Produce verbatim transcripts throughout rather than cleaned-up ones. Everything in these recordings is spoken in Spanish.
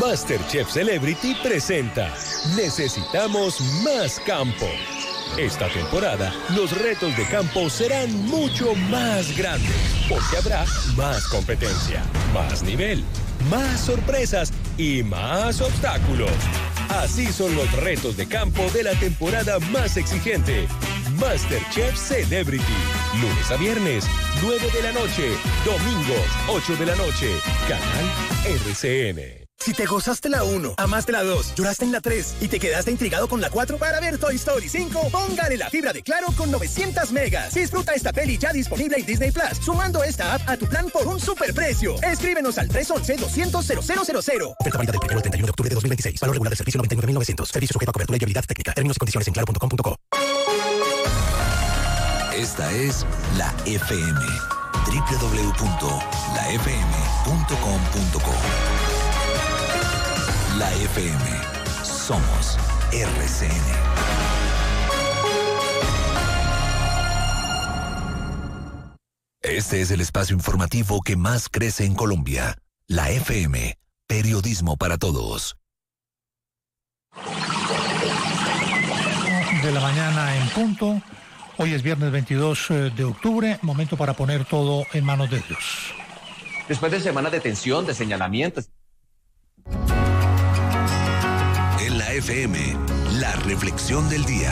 MasterChef Celebrity presenta Necesitamos más campo. Esta temporada, los retos de campo serán mucho más grandes, porque habrá más competencia, más nivel, más sorpresas y más obstáculos. Así son los retos de campo de la temporada más exigente. MasterChef Celebrity. Lunes a viernes, nueve de la noche. Domingos, ocho de la noche. Canal R C N. Si te gozaste la uno, amaste la dos, lloraste en la tres y te quedaste intrigado con la cuatro para ver Toy Story cinco, póngale la fibra de Claro con novecientos megas. Disfruta esta peli ya disponible en Disney Plus, sumando esta app a tu plan por un superprecio. Escríbenos al tres once, doscientos, cero cero cero cero. Oferta válida del primero al treinta y uno de octubre de dos mil veintiséis. Valor regular del servicio noventa y nueve mil novecientos. Servicio sujeto a cobertura y habilidad técnica. Términos y condiciones en claro punto com punto co. Esta es la F M. doble u doble u doble u punto la f m punto com punto co. La F M. Somos R C N. Este es el espacio informativo que más crece en Colombia. La F M. Periodismo para todos. De la mañana en punto. Hoy es viernes veintidós de octubre. Momento para poner todo en manos de Dios. Después de semanas de tensión, de señalamientos. En la F M, la reflexión del día.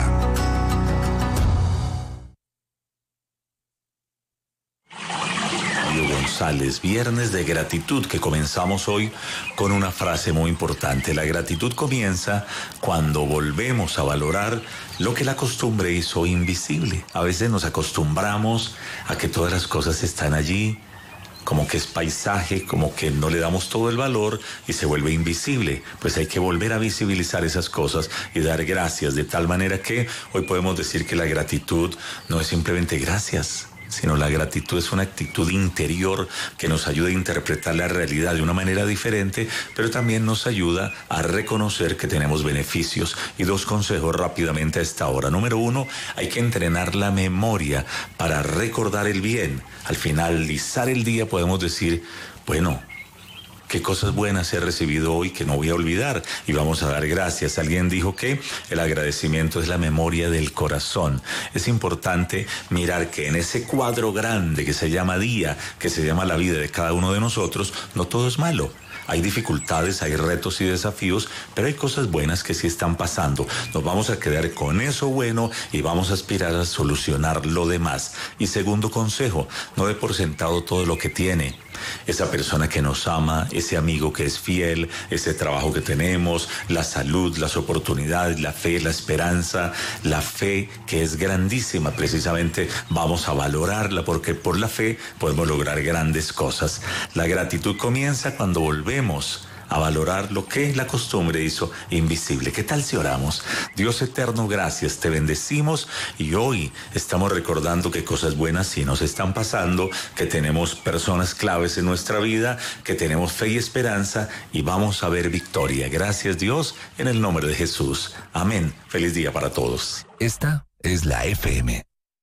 Mario González, viernes de gratitud, que comenzamos hoy con una frase muy importante. La gratitud comienza cuando volvemos a valorar lo que la costumbre hizo invisible. A veces nos acostumbramos a que todas las cosas están allí, como que es paisaje, como que no le damos todo el valor y se vuelve invisible. Pues hay que volver a visibilizar esas cosas y dar gracias, de tal manera que hoy podemos decir que la gratitud no es simplemente gracias, sino la gratitud es una actitud interior que nos ayuda a interpretar la realidad de una manera diferente, pero también nos ayuda a reconocer que tenemos beneficios. Y dos consejos rápidamente a esta hora. Número uno, hay que entrenar la memoria para recordar el bien. Al finalizar el día podemos decir, bueno, qué cosas buenas he recibido hoy que no voy a olvidar y vamos a dar gracias. Alguien dijo que el agradecimiento es la memoria del corazón. Es importante mirar que en ese cuadro grande que se llama día, que se llama la vida de cada uno de nosotros, no todo es malo. Hay dificultades, hay retos y desafíos, pero hay cosas buenas que sí están pasando. Nos vamos a quedar con eso bueno y vamos a aspirar a solucionar lo demás. Y segundo consejo, no dé por sentado todo lo que tiene. Esa persona que nos ama, ese amigo que es fiel, ese trabajo que tenemos, la salud, las oportunidades, la fe, la esperanza, la fe que es grandísima. Precisamente vamos a valorarla porque por la fe podemos lograr grandes cosas. La gratitud comienza cuando volvemos a valorar lo que la costumbre hizo invisible. ¿Qué tal si oramos? Dios eterno, gracias, te bendecimos y hoy estamos recordando que cosas buenas sí nos están pasando, que tenemos personas claves en nuestra vida, que tenemos fe y esperanza y vamos a ver victoria. Gracias, Dios, en el nombre de Jesús. Amén. Feliz día para todos. Esta es la F M.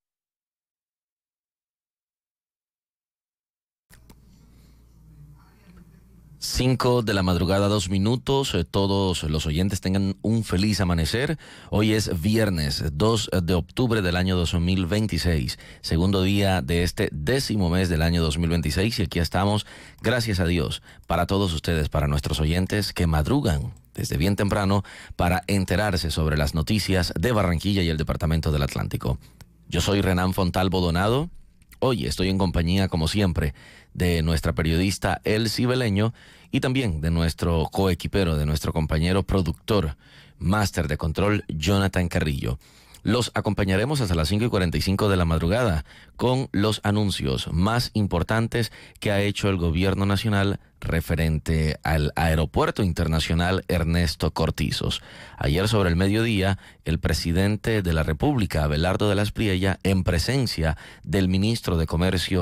Cinco de la madrugada, dos minutos. Eh, todos los oyentes tengan un feliz amanecer. Hoy es viernes dos de octubre del año dos mil veintiséis, segundo día de este décimo mes del año dos mil veintiséis. Y aquí estamos, gracias a Dios, para todos ustedes, para nuestros oyentes que madrugan desde bien temprano para enterarse sobre las noticias de Barranquilla y el Departamento del Atlántico. Yo soy Renan Fontalvo Donado. Hoy estoy en compañía, como siempre, de nuestra periodista Elsie Beleño y también de nuestro coequipero, de nuestro compañero productor, máster de control, Jonathan Carrillo. Los acompañaremos hasta las cinco y cuarenta y cinco de la madrugada con los anuncios más importantes que ha hecho el gobierno nacional referente al Aeropuerto Internacional Ernesto Cortizos. Ayer sobre el mediodía, el presidente de la República, Abelardo de la Espriella, en presencia del ministro de Comercio,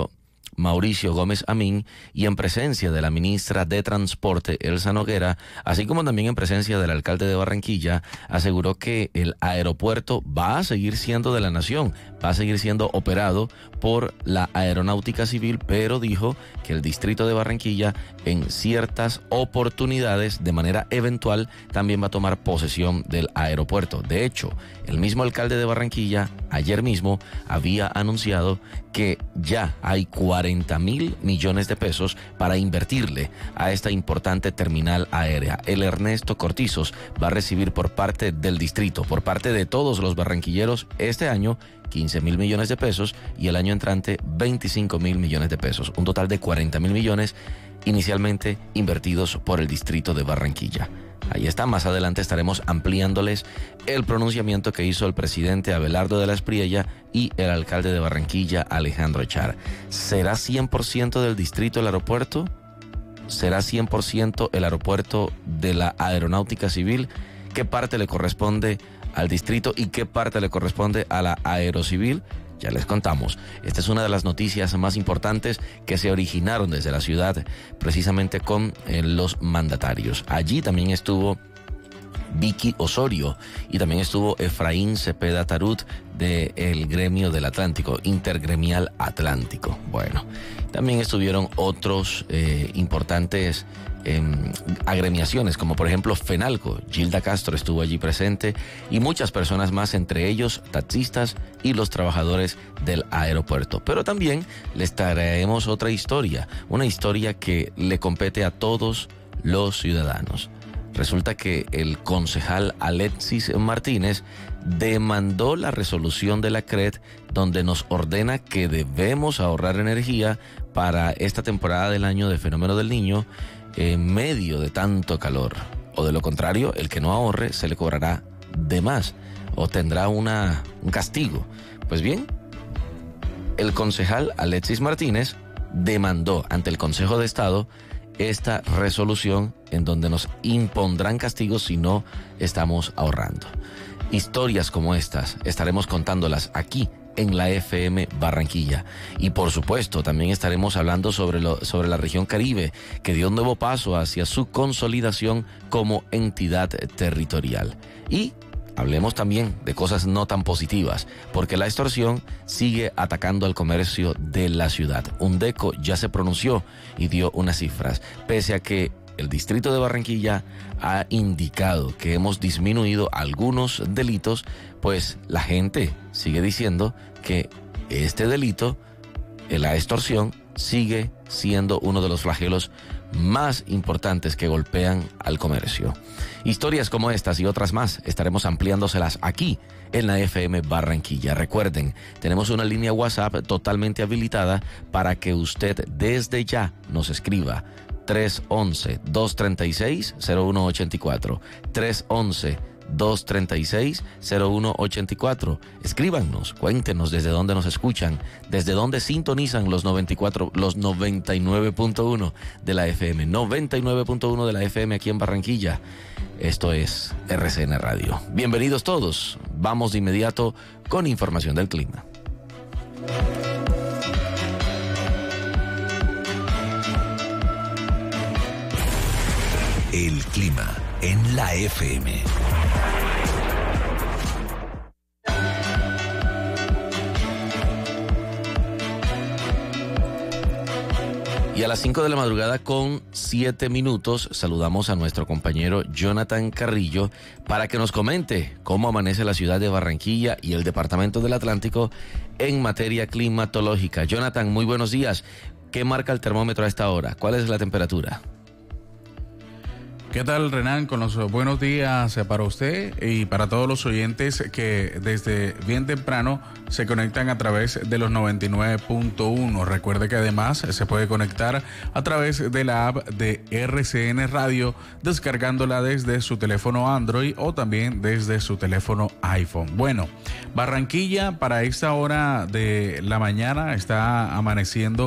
Mauricio Gómez Amín, y en presencia de la ministra de Transporte, Elsa Noguera, así como también en presencia del alcalde de Barranquilla, aseguró que el aeropuerto va a seguir siendo de la nación, va a seguir siendo operado por la Aeronáutica Civil, pero dijo que el distrito de Barranquilla en ciertas oportunidades, de manera eventual, también va a tomar posesión del aeropuerto. De hecho, el mismo alcalde de Barranquilla ayer mismo había anunciado que ya hay cuarenta mil millones de pesos para invertirle a esta importante terminal aérea. El Ernesto Cortizos va a recibir por parte del distrito, por parte de todos los barranquilleros, este año quince mil millones de pesos y el año entrante veinticinco mil millones de pesos. Un total de cuarenta mil millones inicialmente invertidos por el distrito de Barranquilla. Ahí está, más adelante estaremos ampliándoles el pronunciamiento que hizo el presidente Abelardo de la Espriella y el alcalde de Barranquilla, Alejandro Char. ¿Será cien por ciento del distrito el aeropuerto? ¿Será cien por ciento el aeropuerto de la Aeronáutica Civil? ¿Qué parte le corresponde al distrito y qué parte le corresponde a la Aerocivil? Ya les contamos. Esta es una de las noticias más importantes que se originaron desde la ciudad, precisamente con eh, los mandatarios. Allí también estuvo Vicky Osorio y también estuvo Efraín Cepeda Tarut del gremio del Atlántico, Intergremial Atlántico. Bueno, también estuvieron otros eh, importantes Eh, agremiaciones, como por ejemplo Fenalco. Gilda Castro estuvo allí presente y muchas personas más, entre ellos taxistas y los trabajadores del aeropuerto. Pero también les traemos otra historia, una historia que le compete a todos los ciudadanos. Resulta que el concejal Alexis Martínez demandó la resolución de la C R E T donde nos ordena que debemos ahorrar energía para esta temporada del año de Fenómeno del Niño en medio de tanto calor, o de lo contrario, el que no ahorre se le cobrará de más o tendrá una, un castigo. Pues bien, el concejal Alexis Martínez demandó ante el Consejo de Estado esta resolución en donde nos impondrán castigos si no estamos ahorrando. Historias como estas estaremos contándolas aquí en la F M Barranquilla. Y por supuesto también estaremos hablando sobre, lo, sobre la región Caribe, que dio un nuevo paso hacia su consolidación como entidad territorial. Y hablemos también de cosas no tan positivas, porque la extorsión sigue atacando al comercio de la ciudad. UNDECO ya se pronunció y dio unas cifras, pese a que el distrito de Barranquilla ha indicado que hemos disminuido algunos delitos, pues la gente sigue diciendo que este delito, la extorsión, sigue siendo uno de los flagelos más importantes que golpean al comercio. Historias como estas y otras más estaremos ampliándoselas aquí en la F M Barranquilla. Recuerden, tenemos una línea WhatsApp totalmente habilitada para que usted desde ya nos escriba. tres once, dos treinta y seis, cero uno ochenta y cuatro. tres once, dos treinta y seis, cero uno ochenta y cuatro. Escríbanos, cuéntenos desde dónde nos escuchan, desde dónde sintonizan los noventa y cuatro, los noventa y nueve punto uno de la F M, noventa y nueve punto uno de la F M aquí en Barranquilla. Esto es R C N Radio. Bienvenidos todos. Vamos de inmediato con información del clima. El clima en la F M. Y a las cinco de la madrugada con siete minutos saludamos a nuestro compañero Jonathan Carrillo para que nos comente cómo amanece la ciudad de Barranquilla y el departamento del Atlántico en materia climatológica. Jonathan, muy buenos días. ¿Qué marca el termómetro a esta hora? ¿Cuál es la temperatura? ¿Qué tal, Renan? Con los buenos días para usted y para todos los oyentes que desde bien temprano se conectan a través de los noventa y nueve punto uno. Recuerde que además se puede conectar a través de la app de R C N Radio, descargándola desde su teléfono Android o también desde su teléfono iPhone. Bueno, Barranquilla para esta hora de la mañana está amaneciendo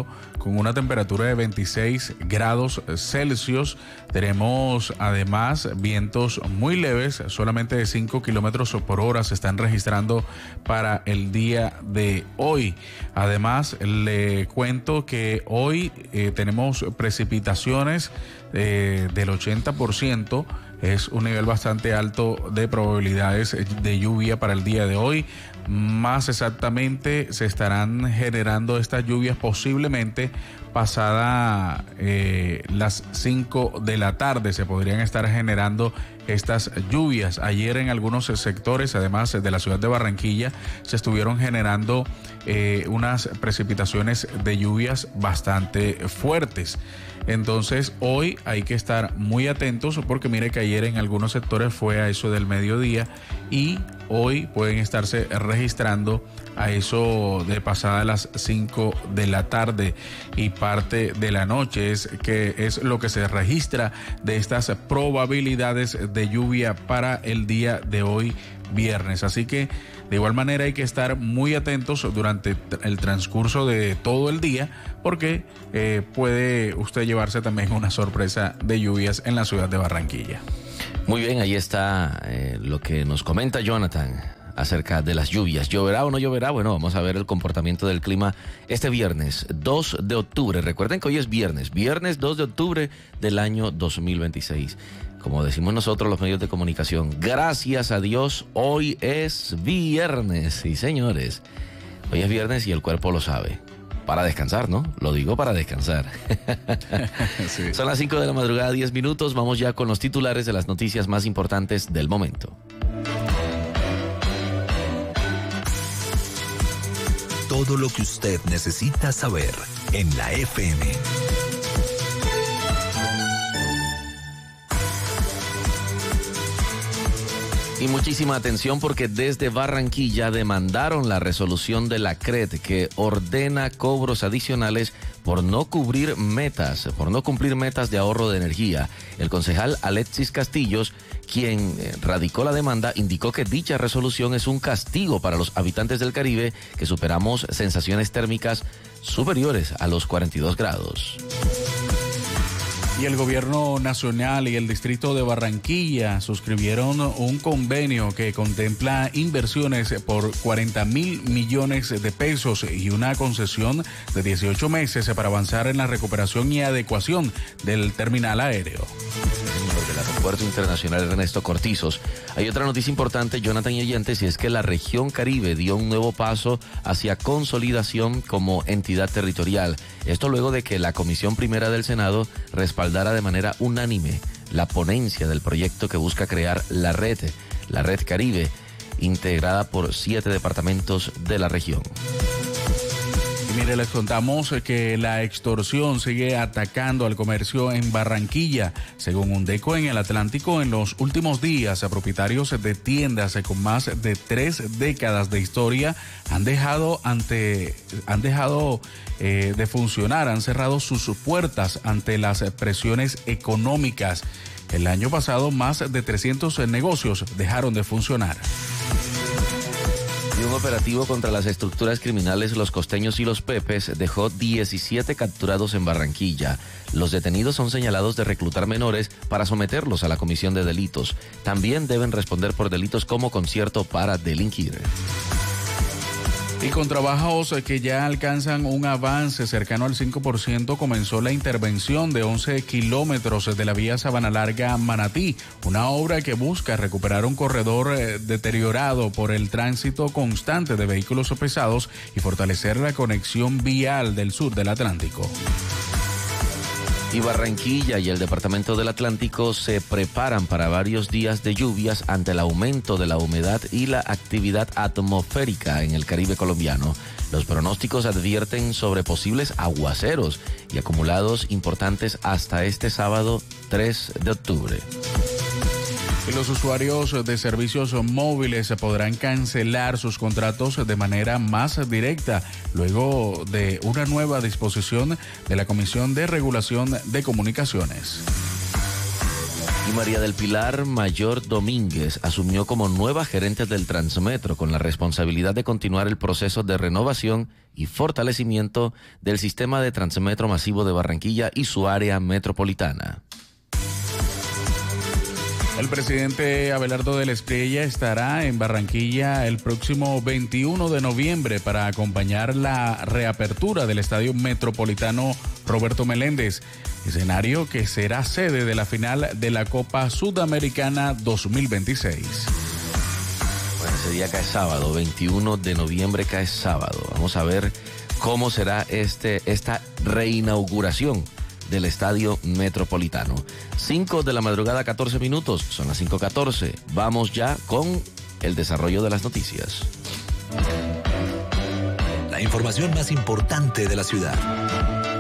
con una temperatura de veintiséis grados Celsius. Tenemos además vientos muy leves, solamente de cinco kilómetros por hora se están registrando para el día de hoy. Además, le cuento que hoy eh, tenemos precipitaciones eh, del ochenta por ciento. Es un nivel bastante alto de probabilidades de lluvia para el día de hoy. Más exactamente, se estarán generando estas lluvias posiblemente pasada eh, las cinco de la tarde. Se podrían estar generando estas lluvias. Ayer en algunos sectores, además de la ciudad de Barranquilla, se estuvieron generando eh, unas precipitaciones de lluvias bastante fuertes. Entonces hoy hay que estar muy atentos porque mire que ayer en algunos sectores fue a eso del mediodía y hoy pueden estarse registrando a eso de pasada las cinco de la tarde y parte de la noche, es que es lo que se registra de estas probabilidades de lluvia para el día de hoy viernes. Así que de igual manera hay que estar muy atentos durante el transcurso de todo el día porque eh, puede usted llevarse también una sorpresa de lluvias en la ciudad de Barranquilla. Muy bien, ahí está eh, lo que nos comenta Jonathan acerca de las lluvias. ¿Lloverá o no lloverá? Bueno, vamos a ver el comportamiento del clima este viernes dos de octubre. Recuerden que hoy es viernes, viernes dos de octubre del año dos mil veintiséis. Como decimos nosotros los medios de comunicación, gracias a Dios, hoy es viernes. Sí, señores, hoy es viernes y el cuerpo lo sabe. Para descansar, ¿no? Lo digo para descansar. Sí. Son las cinco de la madrugada, diez minutos. Vamos ya con los titulares de las noticias más importantes del momento. Todo lo que usted necesita saber en la F M. Y muchísima atención porque desde Barranquilla demandaron la resolución de la C R E T que ordena cobros adicionales por no cubrir metas, por no cumplir metas de ahorro de energía. El concejal Alexis Castillos, quien radicó la demanda, indicó que dicha resolución es un castigo para los habitantes del Caribe que superamos sensaciones térmicas superiores a los cuarenta y dos grados. Y el gobierno nacional y el distrito de Barranquilla suscribieron un convenio que contempla inversiones por cuarenta mil millones de pesos y una concesión de dieciocho meses para avanzar en la recuperación y adecuación del terminal aéreo. Del Aeropuerto Internacional Ernesto Cortizos. Hay otra noticia importante, Jonathan y oyentes, y es que la región Caribe dio un nuevo paso hacia consolidación como entidad territorial. Esto luego de que la Comisión Primera del Senado respaldara de manera unánime la ponencia del proyecto que busca crear la red, la Red Caribe, integrada por siete departamentos de la región. Mire, les contamos que la extorsión sigue atacando al comercio en Barranquilla. Según Undeco, en el Atlántico, en los últimos días, propietarios de tiendas con más de tres décadas de historia han dejado ante, han dejado eh, de funcionar, han cerrado sus puertas ante las presiones económicas. El año pasado, más de trescientos negocios dejaron de funcionar. Y un operativo contra las estructuras criminales Los Costeños y Los Pepes dejó diecisiete capturados en Barranquilla. Los detenidos son señalados de reclutar menores para someterlos a la comisión de delitos. También deben responder por delitos como concierto para delinquir. Y con trabajos que ya alcanzan un avance cercano al cinco por ciento, comenzó la intervención de once kilómetros de la vía Sabana Larga Manatí, una obra que busca recuperar un corredor eh, deteriorado por el tránsito constante de vehículos pesados y fortalecer la conexión vial del sur del Atlántico. Y Barranquilla y el Departamento del Atlántico se preparan para varios días de lluvias ante el aumento de la humedad y la actividad atmosférica en el Caribe colombiano. Los pronósticos advierten sobre posibles aguaceros y acumulados importantes hasta este sábado tres de octubre. Y los usuarios de servicios móviles podrán cancelar sus contratos de manera más directa luego de una nueva disposición de la Comisión de Regulación de Comunicaciones. Y María del Pilar Mayor Domínguez asumió como nueva gerente del Transmetro con la responsabilidad de continuar el proceso de renovación y fortalecimiento del sistema de Transmetro masivo de Barranquilla y su área metropolitana. El presidente Abelardo del Espriella estará en Barranquilla el próximo veintiuno de noviembre para acompañar la reapertura del Estadio Metropolitano Roberto Meléndez, escenario que será sede de la final de la Copa Sudamericana dos mil veintiséis. Bueno, ese día cae sábado, veintiuno de noviembre cae sábado. Vamos a ver cómo será este, esta reinauguración del Estadio Metropolitano. cinco de la madrugada, catorce minutos, son las cinco catorce. Vamos ya con el desarrollo de las noticias. La información más importante de la ciudad.